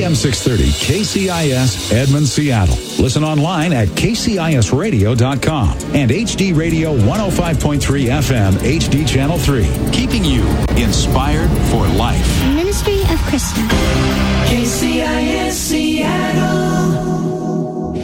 AM 630 KCIS Edmond, Seattle. Listen online at kcisradio.com and HD Radio 105.3 FM HD Channel 3. Keeping you inspired for life. Ministry of Krista. KCIS Seattle.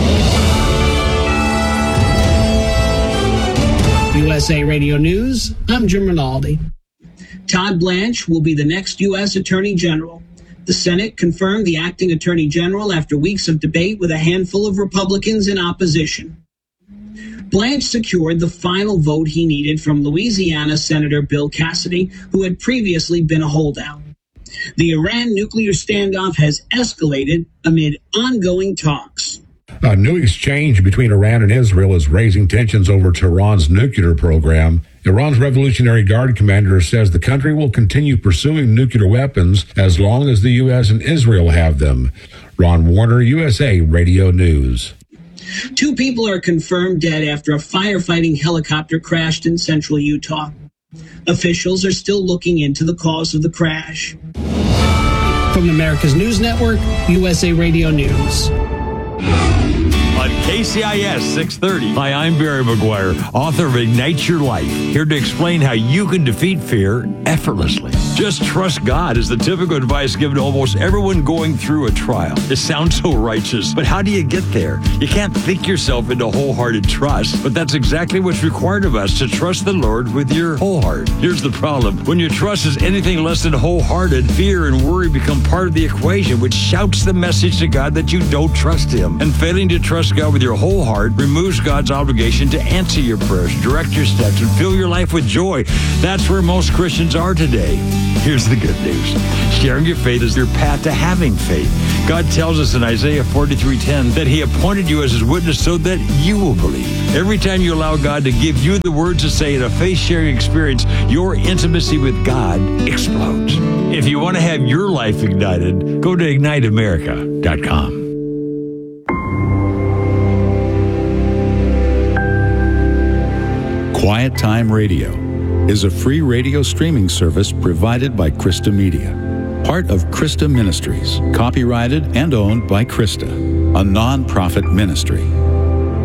USA Radio News, I'm Jim Rinaldi. Todd Blanche will be the next U.S. Attorney General. The Senate confirmed the acting Attorney General after weeks of debate with a handful of Republicans in opposition. Blanche secured the final vote he needed from Louisiana Senator Bill Cassidy, who had previously been a holdout. The Iran nuclear standoff has escalated amid ongoing talks. A new exchange between Iran and Israel is raising tensions over Tehran's nuclear program. Iran's Revolutionary Guard commander says the country will continue pursuing nuclear weapons as long as the U.S. and Israel have them. Ron Warner, USA Radio News. 2 people are confirmed dead after a firefighting helicopter crashed in central Utah. Officials are still looking into the cause of the crash. From America's News Network, USA Radio News. On KCIS 630. Hi, I'm Barry McGuire, author of Ignite Your Life, here to explain how you can defeat fear effortlessly. Just trust God is the typical advice given to almost everyone going through a trial. It sounds so righteous, but how do you get there? You can't think yourself into wholehearted trust, but that's exactly what's required of us, to trust the Lord with your whole heart. Here's the problem. When your trust is anything less than wholehearted, fear and worry become part of the equation, which shouts the message to God that you don't trust Him. And failing to trust God with your whole heart removes God's obligation to answer your prayers, direct your steps, and fill your life with joy. That's where most Christians are today. Here's the good news. Sharing your faith is your path to having faith. God tells us in Isaiah 43:10 that He appointed you as His witness so that you will believe. Every time you allow God to give you the words to say in a faith-sharing experience, your intimacy with God explodes. If you want to have your life ignited, go to IgniteAmerica.com. Quiet Time Radio is a free radio streaming service provided by Krista Media, part of Krista Ministries, copyrighted and owned by Krista, a non-profit ministry.